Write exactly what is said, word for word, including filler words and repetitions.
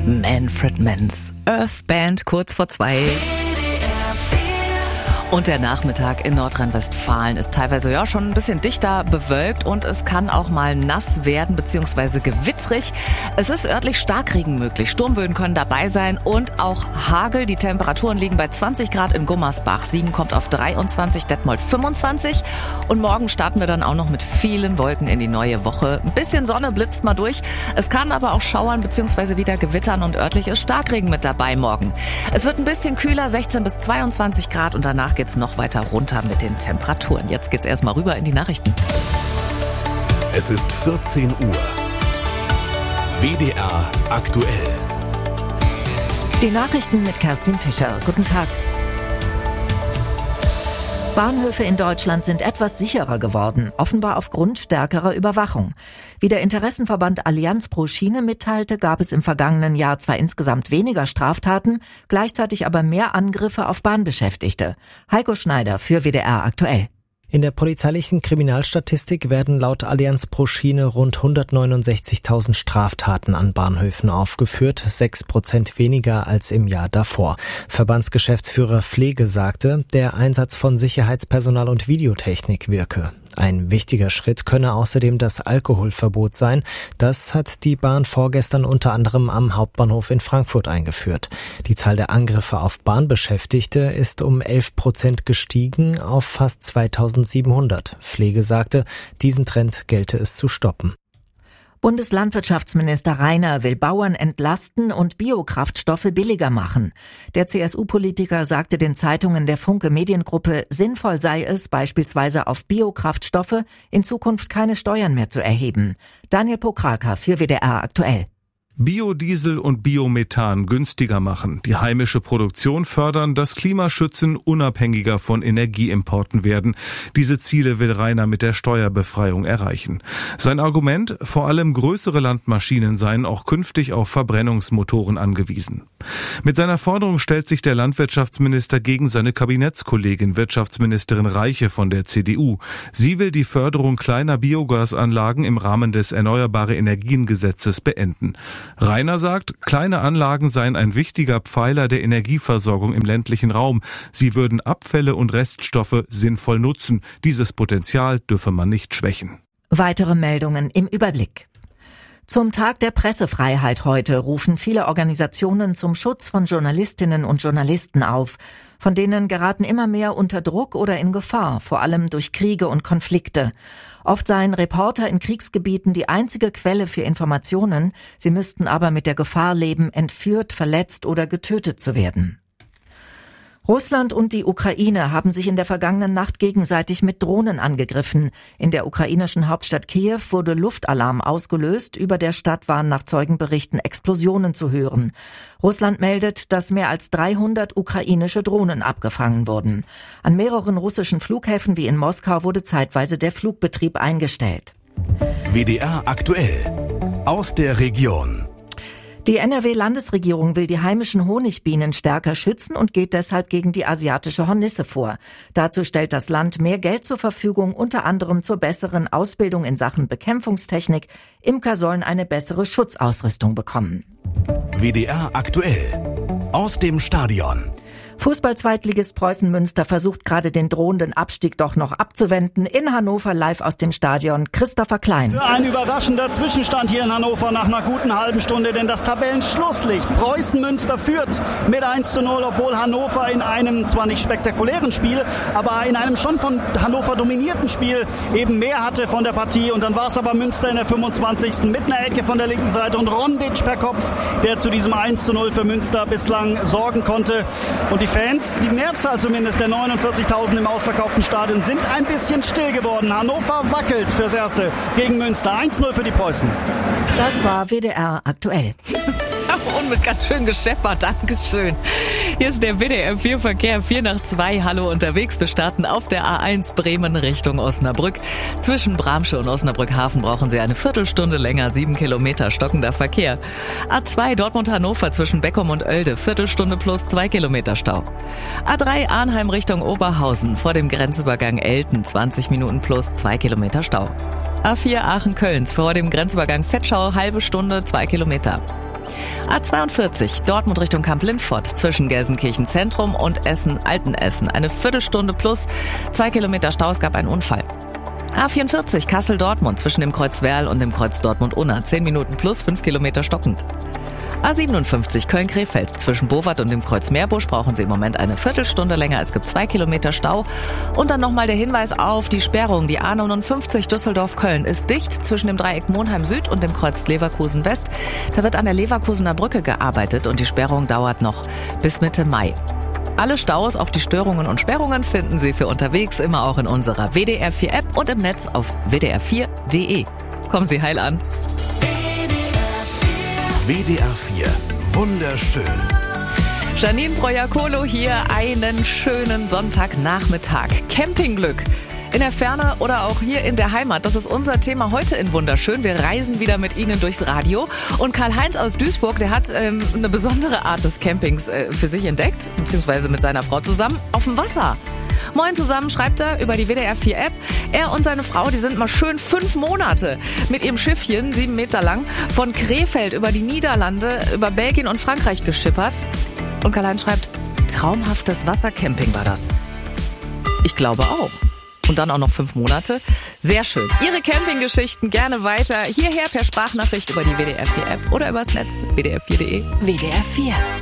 Manfred Mann's Earth Band kurz vor zwei. Und der Nachmittag in Nordrhein-Westfalen ist teilweise ja schon ein bisschen dichter bewölkt und es kann auch mal nass werden bzw. gewittrig. Es ist örtlich Starkregen möglich. Sturmböen können dabei sein und auch Hagel. Die Temperaturen liegen bei zwanzig Grad in Gummersbach. Siegen kommt auf dreiundzwanzig, Detmold fünfundzwanzig. Und morgen starten wir dann auch noch mit vielen Wolken in die neue Woche. Ein bisschen Sonne blitzt mal durch. Es kann aber auch schauern bzw. wieder gewittern und örtlich ist Starkregen mit dabei morgen. Es wird ein bisschen kühler, sechzehn bis zweiundzwanzig Grad und danach geht's noch weiter runter mit den Temperaturen. Jetzt geht's erstmal rüber in die Nachrichten. Es ist vierzehn Uhr. W D R aktuell. Die Nachrichten mit Kerstin Fischer. Guten Tag. Bahnhöfe in Deutschland sind etwas sicherer geworden, offenbar aufgrund stärkerer Überwachung. Wie der Interessenverband Allianz pro Schiene mitteilte, gab es im vergangenen Jahr zwar insgesamt weniger Straftaten, gleichzeitig aber mehr Angriffe auf Bahnbeschäftigte. Heiko Schneider für W D R aktuell. In der polizeilichen Kriminalstatistik werden laut Allianz pro Schiene rund hundertneunundsechzigtausend Straftaten an Bahnhöfen aufgeführt, sechs Prozent weniger als im Jahr davor. Verbandsgeschäftsführer Pflege sagte, der Einsatz von Sicherheitspersonal und Videotechnik wirke. Ein wichtiger Schritt könne außerdem das Alkoholverbot sein. Das hat die Bahn vorgestern unter anderem am Hauptbahnhof in Frankfurt eingeführt. Die Zahl der Angriffe auf Bahnbeschäftigte ist um elf Prozent gestiegen auf fast zweitausendsiebenhundert. Pflege sagte, diesen Trend gelte es zu stoppen. Bundeslandwirtschaftsminister Rainer will Bauern entlasten und Biokraftstoffe billiger machen. Der C S U-Politiker sagte den Zeitungen der Funke Mediengruppe, sinnvoll sei es, beispielsweise auf Biokraftstoffe in Zukunft keine Steuern mehr zu erheben. Daniel Pokraka für W D R aktuell. Biodiesel und Biomethan günstiger machen, die heimische Produktion fördern, das Klima schützen, unabhängiger von Energieimporten werden. Diese Ziele will Rainer mit der Steuerbefreiung erreichen. Sein Argument, vor allem größere Landmaschinen seien auch künftig auf Verbrennungsmotoren angewiesen. Mit seiner Forderung stellt sich der Landwirtschaftsminister gegen seine Kabinettskollegin Wirtschaftsministerin Reiche von der C D U. Sie will die Förderung kleiner Biogasanlagen im Rahmen des Erneuerbare Energien Gesetzes beenden. Rainer sagt, kleine Anlagen seien ein wichtiger Pfeiler der Energieversorgung im ländlichen Raum. Sie würden Abfälle und Reststoffe sinnvoll nutzen. Dieses Potenzial dürfe man nicht schwächen. Weitere Meldungen im Überblick. Zum Tag der Pressefreiheit heute rufen viele Organisationen zum Schutz von Journalistinnen und Journalisten auf. Von denen geraten immer mehr unter Druck oder in Gefahr, vor allem durch Kriege und Konflikte. Oft seien Reporter in Kriegsgebieten die einzige Quelle für Informationen, sie müssten aber mit der Gefahr leben, entführt, verletzt oder getötet zu werden. Russland und die Ukraine haben sich in der vergangenen Nacht gegenseitig mit Drohnen angegriffen. In der ukrainischen Hauptstadt Kiew wurde Luftalarm ausgelöst. Über der Stadt waren nach Zeugenberichten Explosionen zu hören. Russland meldet, dass mehr als dreihundert ukrainische Drohnen abgefangen wurden. An mehreren russischen Flughäfen wie in Moskau wurde zeitweise der Flugbetrieb eingestellt. W D R aktuell aus der Region. Die N R W-Landesregierung will die heimischen Honigbienen stärker schützen und geht deshalb gegen die asiatische Hornisse vor. Dazu stellt das Land mehr Geld zur Verfügung, unter anderem zur besseren Ausbildung in Sachen Bekämpfungstechnik. Imker sollen eine bessere Schutzausrüstung bekommen. W D R aktuell aus dem Stadion. Fußball-Zweitligist Preußen Münster versucht gerade den drohenden Abstieg doch noch abzuwenden. In Hannover live aus dem Stadion Christopher Klein. Ein überraschender Zwischenstand hier in Hannover nach einer guten halben Stunde, denn das Tabellenschlusslicht Preußen Münster führt mit eins zu null, obwohl Hannover in einem zwar nicht spektakulären Spiel, aber in einem schon von Hannover dominierten Spiel eben mehr hatte von der Partie. Und dann war es aber Münster in der fünfundzwanzigsten mit einer Ecke von der linken Seite und Rondic per Kopf, der zu diesem eins zu null für Münster bislang sorgen konnte. Und die Fans, die Mehrzahl zumindest der neunundvierzigtausend im ausverkauften Stadion, sind ein bisschen still geworden. Hannover wackelt fürs Erste gegen Münster. eins zu null für die Preußen. Das war W D R aktuell. Und mit ganz schön gescheppert, Dankeschön. Hier ist der W D R vier Verkehr, vier nach zwei, hallo unterwegs. Wir starten auf der A eins Bremen Richtung Osnabrück. Zwischen Bramsche und Osnabrück-Hafen brauchen Sie eine Viertelstunde länger, sieben Kilometer stockender Verkehr. A zwei Dortmund-Hannover zwischen Beckum und Oelde, Viertelstunde plus zwei Kilometer Stau. A drei Arnheim Richtung Oberhausen, vor dem Grenzübergang Elten, zwanzig Minuten plus zwei Kilometer Stau. A vier Aachen-Kölns, vor dem Grenzübergang Vetschau, halbe Stunde, zwei Kilometer. A zweiundvierzig, Dortmund Richtung Kamp-Lindfort zwischen Gelsenkirchen Zentrum und Essen-Altenessen. Eine Viertelstunde plus zwei Kilometer Stau, es gab einen Unfall. A vierundvierzig, Kassel-Dortmund zwischen dem Kreuz Werl und dem Kreuz Dortmund-Unna. zehn Minuten plus fünf Kilometer stockend. A siebenundfünfzig, Köln-Krefeld zwischen Bowat und dem Kreuz Meerbusch brauchen Sie im Moment eine Viertelstunde länger. Es gibt zwei Kilometer Stau. Und dann nochmal der Hinweis auf die Sperrung. Die A neunundfünfzig Düsseldorf-Köln ist dicht zwischen dem Dreieck Monheim-Süd und dem Kreuz Leverkusen-West. Da wird an der Leverkusener Brücke gearbeitet und die Sperrung dauert noch bis Mitte Mai. Alle Staus, auch die Störungen und Sperrungen finden Sie für unterwegs immer auch in unserer W D R vier App und im Netz auf w d r vier punkt d e. Kommen Sie heil an. W D R vier. Wunderschön. Janine Breuer-Kohlo hier, einen schönen Sonntagnachmittag. Campingglück. In der Ferne oder auch hier in der Heimat. Das ist unser Thema heute in Wunderschön. Wir reisen wieder mit Ihnen durchs Radio. Und Karl-Heinz aus Duisburg, der hat ähm, eine besondere Art des Campings äh, für sich entdeckt, beziehungsweise mit seiner Frau zusammen, auf dem Wasser. Moin zusammen, schreibt er über die W D R vier App. Er und seine Frau, die sind mal schön fünf Monate mit ihrem Schiffchen, sieben Meter lang, von Krefeld über die Niederlande, über Belgien und Frankreich geschippert. Und Karl-Heinz schreibt, traumhaftes Wassercamping war das. Ich glaube auch. Und dann auch noch fünf Monate. Sehr schön. Ihre Campinggeschichten gerne weiter hierher per Sprachnachricht über die W D R vier App oder übers Netz w d r vier punkt d e. W D R vier.